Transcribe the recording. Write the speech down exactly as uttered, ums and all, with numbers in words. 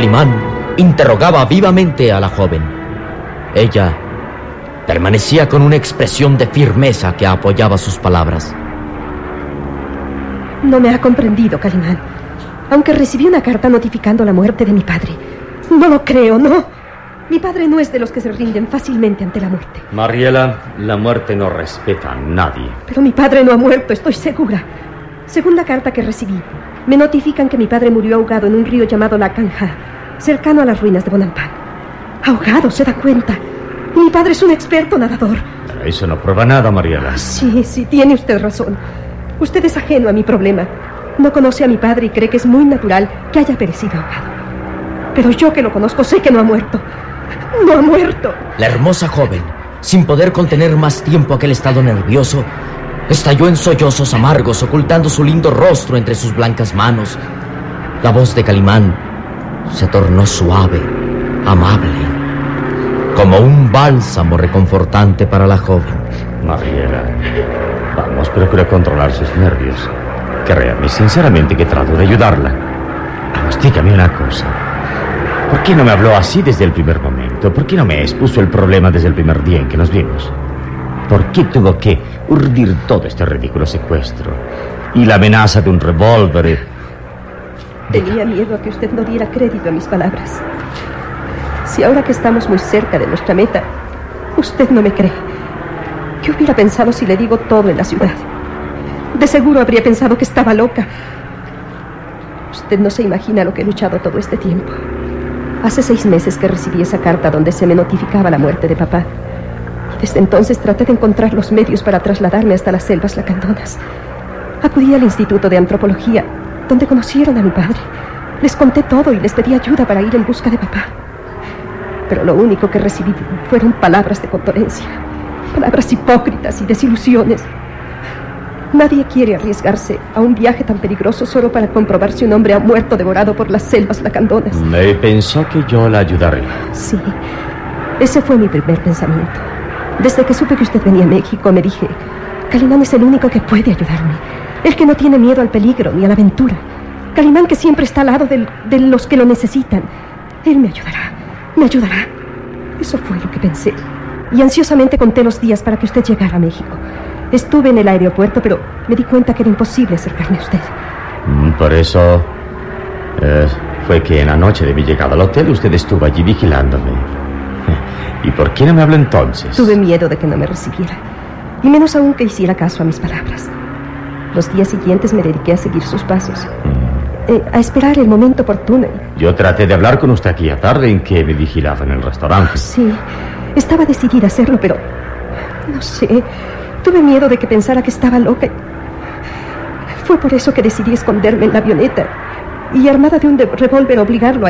Calimán interrogaba vivamente a la joven. Ella permanecía con una expresión de firmeza que apoyaba sus palabras. No me ha comprendido, Calimán. Aunque recibí una carta notificando la muerte de mi padre. No lo creo, ¿no? Mi padre no es de los que se rinden fácilmente ante la muerte. Mariela, la muerte no respeta a nadie. Pero mi padre no ha muerto, estoy segura. Según la carta que recibí, me notifican que mi padre murió ahogado en un río llamado La Canja, cercano a las ruinas de Bonampan. Ahogado, ¿se da cuenta? Y mi padre es un experto nadador. Pero eso no prueba nada, Mariela. Sí, sí, tiene usted razón. Usted es ajeno a mi problema. No conoce a mi padre y cree que es muy natural que haya perecido ahogado. Pero yo que lo conozco sé que no ha muerto. ¡No ha muerto! La hermosa joven, sin poder contener más tiempo aquel estado nervioso, estalló en sollozos amargos, ocultando su lindo rostro entre sus blancas manos. La voz de Calimán se tornó suave, amable, como un bálsamo reconfortante para la joven. Mariela, vamos, procura controlar sus nervios. Créame sinceramente que trato de ayudarla. Vamos, dígame una cosa. ¿Por qué no me habló así desde el primer momento? ¿Por qué no me expuso el problema desde el primer día en que nos vimos? ¿Por qué tuvo que urdir todo este ridículo secuestro? Y la amenaza de un revólver. Tenía miedo a que usted no diera crédito a mis palabras. Si ahora que estamos muy cerca de nuestra meta, usted no me cree, ¿qué hubiera pensado si le digo todo en la ciudad? De seguro habría pensado que estaba loca. Usted no se imagina lo que he luchado todo este tiempo. Hace seis meses que recibí esa carta donde se me notificaba la muerte de papá. Y desde entonces traté de encontrar los medios para trasladarme hasta las selvas lacandonas. Acudí al Instituto de Antropología, donde conocieron a mi padre. Les conté todo y les pedí ayuda para ir en busca de papá. Pero lo único que recibí fueron palabras de condolencia, palabras hipócritas y desilusiones. Nadie quiere arriesgarse a un viaje tan peligroso solo para comprobar si un hombre ha muerto devorado por las selvas lacandonas. Me pensó que yo la ayudaría. Sí, ese fue mi primer pensamiento. Desde que supe que usted venía a México, me dije, Calimán es el único que puede ayudarme. El que no tiene miedo al peligro ni a la aventura. Calimán que siempre está al lado de, de los que lo necesitan. Él me ayudará, me ayudará. Eso fue lo que pensé. Y ansiosamente conté los días para que usted llegara a México. Estuve en el aeropuerto, pero me di cuenta que era imposible acercarme a usted. Por eso eh, fue que en la noche de mi llegada al hotel usted estuvo allí vigilándome. ¿Y por qué no me habló entonces? Tuve miedo de que no me recibiera, y menos aún que hiciera caso a mis palabras. Los días siguientes me dediqué a seguir sus pasos, mm. eh, a esperar el momento oportuno. Yo traté de hablar con usted aquella tarde en que me vigilaba en el restaurante. Sí, estaba decidida a hacerlo, pero no sé... Tuve miedo de que pensara que estaba loca. Fue por eso que decidí esconderme en la avioneta y, armada de un revólver, obligarlo a